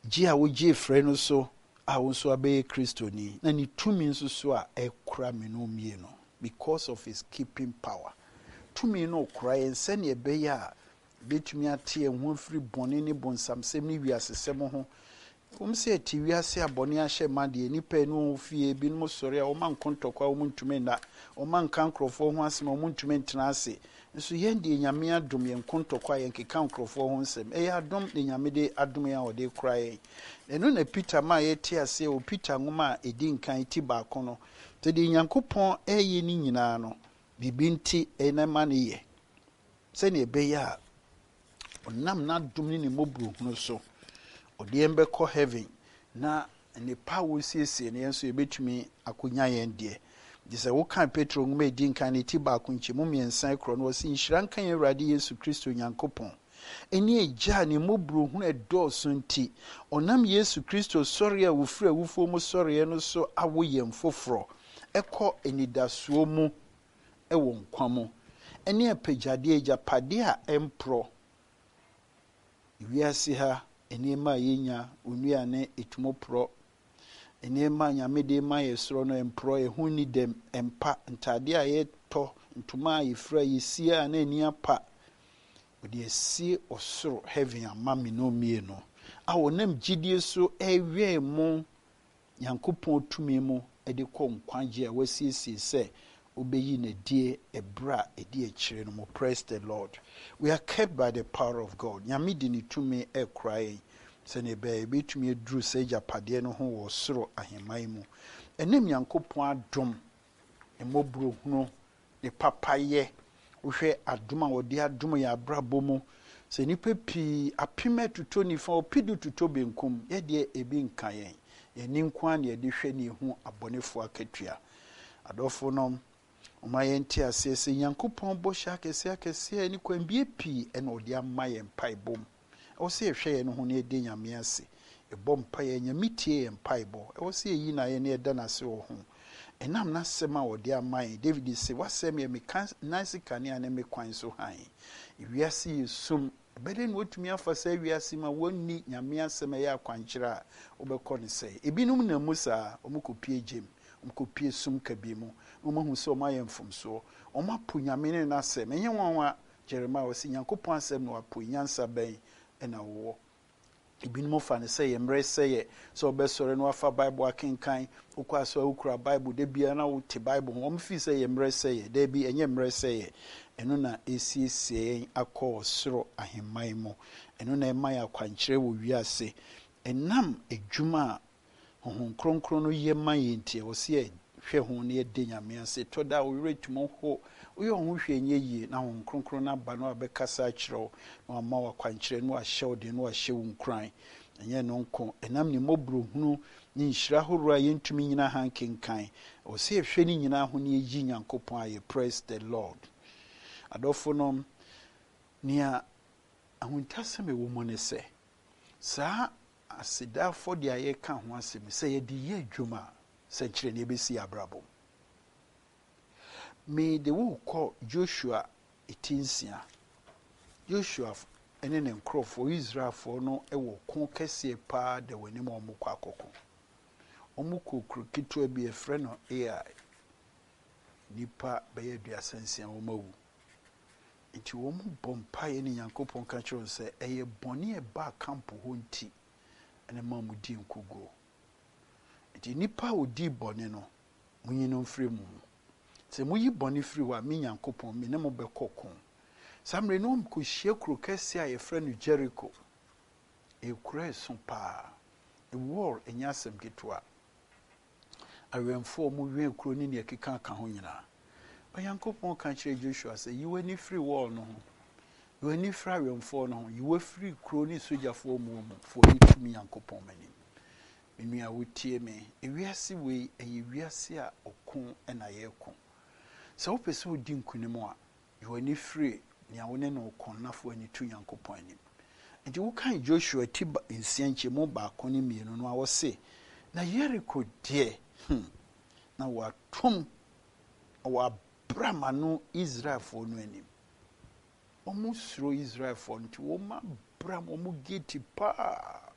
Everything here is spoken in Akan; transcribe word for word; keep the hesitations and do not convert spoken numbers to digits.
gye a wogye frɛ no so a wo nso abɛyɛ kristoni na ne tumi nso so a ɛkora me no mie no because of his keeping power. Tumi no kora yɛn sɛnea ɛbɛyɛ a bɛtumi ate yɛn ho afiri bɔne ne bonsamsɛm ne wiasesɛm ho. Wɔn sɛ ɛte wiase a bɔne ahyɛ ma deɛ nipa no ho fie binom sɔre a wɔma nkontɔkwa a wɔn ntumi nna wɔma nka nkurɔfoɔ ho asɛm a wɔn ntumi ntena ase. Nso yɛn deɛ nyame adom yɛn nkontɔkwa a yɛn keka nkurɔfoɔ ho nsɛm ɛyɛ adom ne nyame de adom yɛn a wɔde kora yɛn. Ɛno na Peter ma yɛte ase o Peter nwoma a ɛdi nkan ti baako no te de Nyankopɔn ɛyɛ ne nyinaa no bibi nti ɛna ma ne yɛ sɛnea ɛbɛyɛ a ɔnam n'adom ne ne mmɔborɔhunu so ɔde yɛn bɛkɔ heaven na nipa wo siesie ne yɛn so yɛbɛtumi akɔnya yɛn deɛ. Gye sɛ woka Petro nwoma ɛdi nkan ne ti baako nkyɛmu mmiɛnsa korɔ no wɔsi nhyira nka yɛn Awurade Yesu Kristo Nyankopɔn ɛne agya ne mmɔborɔhunu ɛdɔɔso nti ɔnam Yesu Kristo sɔre a wofiri awufoɔ mu sɔreɛ no so awo yɛn foforɔ ɛkɔ anidasoɔ mu ɛwɔ nkwa mu ɛne apagyadeɛ agyapadeɛ a ɛmporɔ wiase ha nneɛma a yɛnya onnuane ɛtumo porɔ nneɛma a nyame de ma yɛ soro no ɛmporɔ ɛho ni dɛm ɛmpa ntadeɛ a yɛtɔ ntoma a yɛfira yɛsie a na ani apa wɔde asie ɔsoro heaven ama me no mmienu a wɔnam gyidie so ɛwɛn mu Nyankopɔn tumi mu ɛde kɔ nkwagye a wasiesie sɛ obɛyi n'adie ɛberɛ a ɛdi akyire no mu. Praise the Lord. We are kept by the power of God. Nyame de ne tumi ɛkora yɛn sɛnea ɛbɛyɛ yɛbɛtumi aduru sɛ agyapadeɛ no ho wɔ soro ahemman mu. Ɛnam Nyankopɔn adom ne mmɔborɔhunu ne papayɛ wohwɛ adom a wɔde adom yɛ abrabɔ mu sɛ nnipa pii apem atuto nifa ɔpidu tuto benkum yɛdeɛ ebi nka yɛn yɛni nko a ne yɛde hwɛ ne ho abɔnefoɔ akatua. Adɔfo nom ɔma yɛn te aseɛ sɛ Nyankopɔn bɔhyɛ akɛseɛ akɛseɛ ne kwanbie pii ɛna ɔde ama yɛn mpaebɔ mu. Ɛwɔ sɛ yɛhwɛ yɛn ho ne yɛde Nyame ase ɛbɔ mpaeɛ Nyame tie yɛn mpaebɔ. Ɛwɔ sɛ yɛyi na yɛn ne yɛda n'ase wɔ ho ɛnam n'asɛm a wɔde ama yɛn. David sɛ wasɛm yɛ meka nansi kanea ne me kwan so han ewiase yɛ sum ɛbɛdɛ na wɔtumi afa sɛ ewiase ma wɔnni Nyame asɛm ɛyɛ akwankyerɛ a wobɛkɔ ne sɛ ebinom na mu saa ɔmo kɔpie gyem ɔmo kɔpie sum kabi mu ɔmo hu sɛ ɔmo ayɛ mfomsoɔ ɔmo apo Nyame ne n'asɛm ɛnyɛ nwanwa. Jeremiah wɔsi Nyankopɔn asɛm na wapo nyansa bɛn ɛna wɔwɔ ebinom fa ne sɛ yɛ mmerɛ sɛ yɛ sɛ ɔbɛsɔre no wafa Bible akenkan wokɔ asɔ wokura Bible da bia na wote Bible ho ɔmo fi sɛ yɛ mmerɛ sɛ yɛ da bi ɛnyɛ mmerɛ sɛ yɛ ɛno na esiesie yɛn akɔ soro ahemman mu ɛno na ɛma yɛ akwankyerɛ wɔ wiase ɛnam adwuma a Honhom Kronkron no yɛ ma yɛn nti ɛwɔ sɛ yɛhwɛ ho ne yɛde Nyame ase tɔ da wo retuma ho woyɛ ho hwɛ nyɛ yie na Honhom Kronkron no aba no abɛkasa akyerɛ wo na wama wo akwankyerɛ no ahyɛ wo de no ahyɛ wo nkran ɛnyɛ no nko ɛnam ne mmɔborɔhunu ne nhyira ahoroɔ a yɛntumi nyina ha nkenkan ɛwɔ sɛ yɛhwɛ ne nyinaa ho ne yɛyi Nyankopɔn a yɛ praise the Lord. Adɔfo nom nea ahontasɛm ɛwɔ mu ne sɛ saa asedafo de a yɛka ho asɛm sɛ yɛde yɛ adwuma sɛ kyerɛ ne yɛbɛsi abrabɔ. Me de wo kɔ Joshua etinsia Joshua ɛne ne nkurɔfoɔ Israelfoɔ no ɛwɔ ko kɛseɛ paa da w'anim a ɔmo kɔ akɔko ɔmo kɔ kuro ketewa bi ɛfrɛ no Ai nipa bɛyɛ aduasa nsia wɔn awu nti wɔn bɔ mpaeɛ ne Nyankopɔn ka kyerɛ sɛ ɛyɛ bɔne ɛba kampo hɔ nti ɛna ma mu di nkugo nti nipa a odi bɔne no munyi no mfiri mu sɛ muyi bɔne firi hɔ a me Nyankopɔn me ne mo bɛkɔ ko samre no mkɔ hyia kuro kɛseɛ a yɛfrɛ no Jericho ekura so paa the war ɛnyɛ asɛm ketewa awɛmfoɔ mu wɛn kuro ne ne ɛkeka ka ho nyinaa Nyankopɔn ka kyerɛ Joshua sɛ yiwa ni firi war no ho yiwa ni firi awɛmfoɔ no ho yiwa firi kuro ne sogyafoɔ mu mu fo ni tumi Nyankopɔn mani menua wotie me ewiase wei ɛyɛ wiase a ɔko ɛna yɛko sɛ wopɛ sɛ wodi nkunim a yiwa ni firi nea wo ne no ɔkɔnnafo ani tu Nyankopɔn anim nti wokan Joshua ti nsia nkyɛmu baako ne mmienu no a wɔse na Jericho deɛ hmm, na watom wabra no Israelfoɔ no anim ɔmo suro Israelfoɔ nti wɔma bram ɔmo gate paa